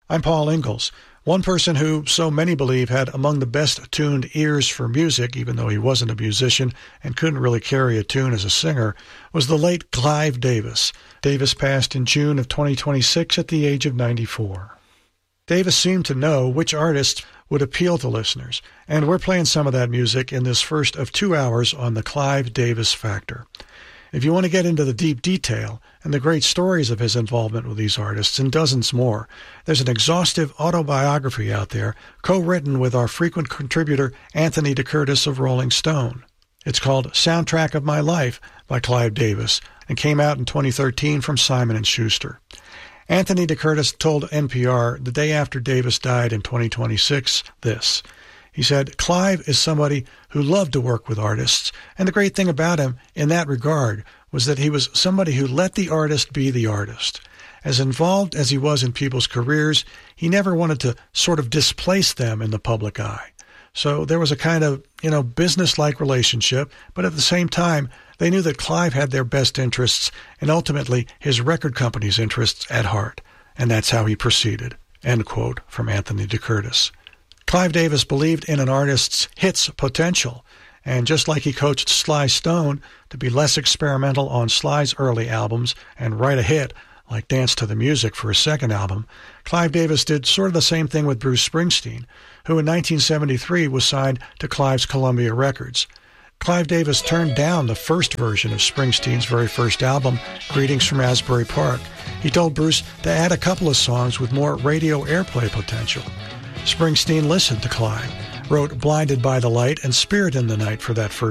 I'm Paul Ingalls. One person who, so many believe, had among the best-tuned ears for music, even though he wasn't a musician and couldn't really carry a tune as a singer, was the late Clive Davis. Davis passed in June of 2026 at the age of 94. Davis seemed to know which artists would appeal to listeners, and we're playing some of that music in this first of 2 hours on the Clive Davis Factor. If you want to get into the deep detail and the great stories of his involvement with these artists and dozens more, there's an exhaustive autobiography out there co-written with our frequent contributor Anthony DeCurtis of Rolling Stone. It's called Soundtrack of My Life by Clive Davis and came out in 2013 from Simon & Schuster. Anthony DeCurtis told NPR the day after Davis died in 2026 this. He said, Clive is somebody who loved to work with artists, and the great thing about him in that regard was that he was somebody who let the artist be the artist. As involved as he was in people's careers, he never wanted to sort of displace them in the public eye. So there was a kind of, business-like relationship, but at the same time, they knew that Clive had their best interests and ultimately his record company's interests at heart. And that's how he proceeded. End quote from Anthony DeCurtis. Clive Davis believed in an artist's hits potential, and just like he coached Sly Stone to be less experimental on Sly's early albums and write a hit like Dance to the Music for his second album, Clive Davis did sort of the same thing with Bruce Springsteen, who in 1973 was signed to Clive's Columbia Records. Clive Davis turned down the first version of Springsteen's very first album, Greetings from Asbury Park. He told Bruce to add a couple of songs with more radio airplay potential. Springsteen listened to Clive, wrote Blinded by the Light and Spirit in the Night for that first